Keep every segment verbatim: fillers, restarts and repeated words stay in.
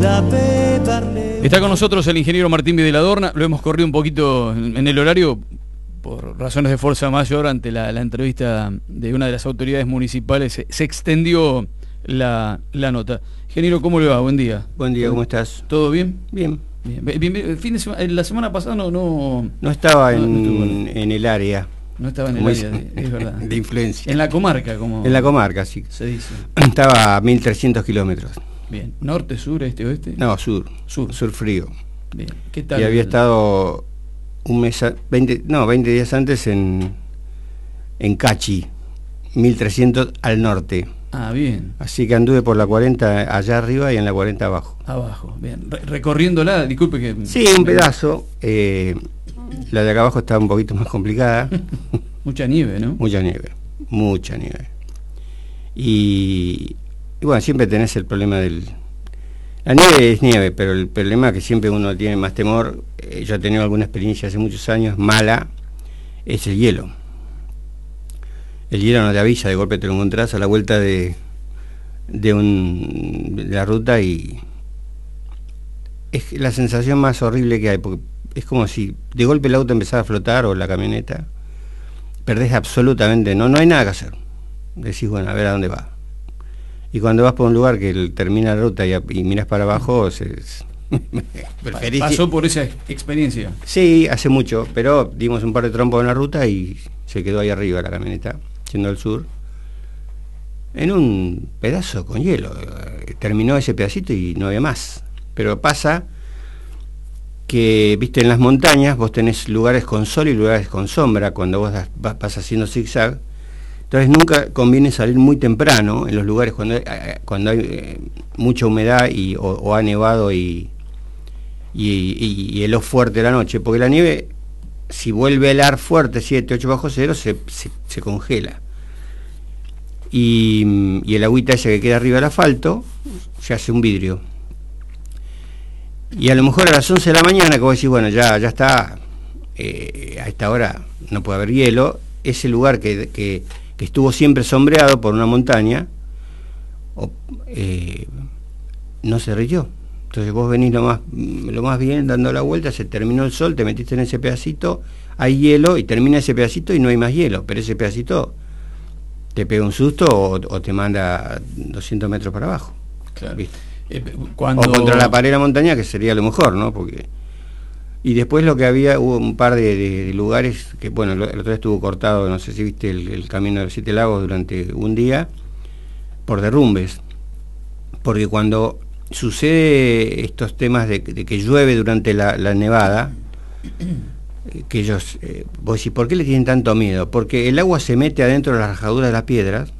Está con nosotros el ingeniero Martín Videladorna. Lo hemos corrido un poquito en el horario por razones de fuerza mayor ante la, la entrevista de una de las autoridades municipales. Se, se extendió la, la nota. Ingeniero, ¿cómo le va? Buen día. Buen día, ¿cómo estás? ¿Todo bien? Bien. Bien. Bien, bien. Fin de semana, la semana pasada no... No, no estaba no, en, no en el área. No estaba en el área, de, es verdad. De influencia. En la comarca, como... En la comarca, sí. Se dice. Estaba a mil trescientos kilómetros. Bien. ¿Norte, sur, este, oeste? No, sur. Sur. Sur frío. Bien. ¿Qué tal? Y había estado un mes, a, veinte, no, veinte días antes en, en Cachi, mil trescientos al norte. Ah, bien. Así que anduve por la cuarenta allá arriba y en la cuarenta abajo. Abajo, bien. Re recorriéndola, disculpe que... Sí, un pedazo. Eh, la de acá abajo está un poquito más complicada. Mucha nieve, ¿no? Mucha nieve, mucha nieve. Y, y bueno, siempre tenés el problema del... La nieve es nieve, pero el problema que siempre uno tiene más temor, eh, yo he tenido alguna experiencia hace muchos años, mala, es el hielo. El hielo no te avisa, de golpe te lo encontrás a la vuelta de, de, un, de la ruta y es la sensación más horrible que hay, porque es como si de golpe el auto empezara a flotar o la camioneta, perdés absolutamente, no, no hay nada que hacer. Decís, bueno, a ver a dónde va. Y cuando vas por un lugar que termina la ruta y, y miras para abajo, se, se, ¿pasó por esa experiencia? Sí, hace mucho, pero dimos un par de trompos en la ruta y se quedó ahí arriba la camioneta, yendo al sur, en un pedazo con hielo. Terminó ese pedacito y no había más. Pero pasa que, viste, en las montañas vos tenés lugares con sol y lugares con sombra cuando vos vas, vas haciendo zigzag. Entonces nunca conviene salir muy temprano en los lugares cuando hay, cuando hay eh, mucha humedad y, o, o ha nevado y, y, y, y heló fuerte la noche, porque la nieve, si vuelve a helar fuerte, siete, ocho bajo cero, se, se, se congela. Y, y el agüita esa que queda arriba del asfalto se hace un vidrio. Y a lo mejor a las once de la mañana, que vos decís, bueno, ya, ya está, eh, a esta hora no puede haber hielo, ese lugar que... que que estuvo siempre sombreado por una montaña, o, eh, no se derritió. Entonces vos venís lo más, lo más bien dando la vuelta, se terminó el sol, te metiste en ese pedacito, hay hielo y termina ese pedacito y no hay más hielo, pero ese pedacito te pega un susto o, o te manda doscientos metros para abajo. Claro. ¿Viste? Eh, cuando... O contra la pared de la montaña, que sería lo mejor, ¿no? Porque... Y después lo que había, hubo un par de, de, de lugares que, bueno, el otro día estuvo cortado, no sé si viste el, el camino de los Siete Lagos durante un día, por derrumbes. Porque cuando sucede estos temas de, de que llueve durante la, la nevada, que ellos, eh, vos decís, ¿por qué le tienen tanto miedo? Porque el agua se mete adentro de las rajaduras de las piedras,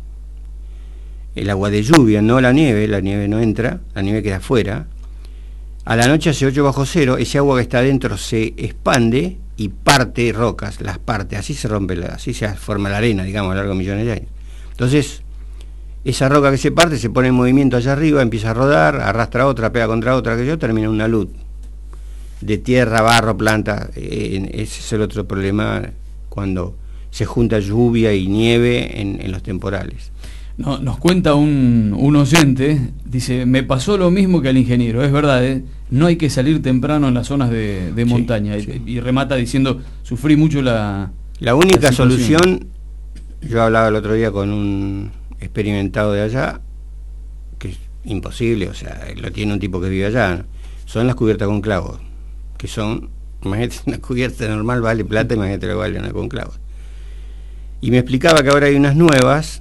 el agua de lluvia, no la nieve, la nieve no entra, la nieve queda afuera. A la noche hace ocho bajo cero, ese agua que está adentro se expande y parte rocas, las parte, así se rompe, la, así se forma la arena, digamos, a lo largo de millones de años. Entonces, esa roca que se parte se pone en movimiento allá arriba, empieza a rodar, arrastra otra, pega contra otra, que yo, termina en una luz de tierra, barro, planta. Eh, ese es el otro problema cuando se junta lluvia y nieve en, en los temporales. No, nos cuenta un, un oyente, dice, me pasó lo mismo que al ingeniero, es verdad, ¿eh? No hay que salir temprano en las zonas de, de montaña, sí, sí. Y, y remata diciendo, sufrí mucho la... La única la solución, yo hablaba el otro día con un experimentado de allá, que es imposible, o sea, lo tiene un tipo que vive allá, ¿no? Son las cubiertas con clavos, que son, imagínate, una cubierta normal vale plata, imagínate lo que vale una con clavos. Y me explicaba que ahora hay unas nuevas,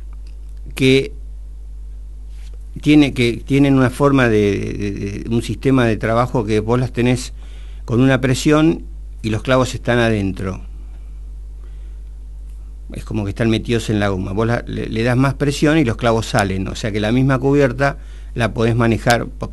que tiene que tienen una forma de, de, de un sistema de trabajo que vos las tenés con una presión y los clavos están adentro, es como que están metidos en la goma, vos la, le, le das más presión y los clavos salen, o sea que la misma cubierta la podés manejar.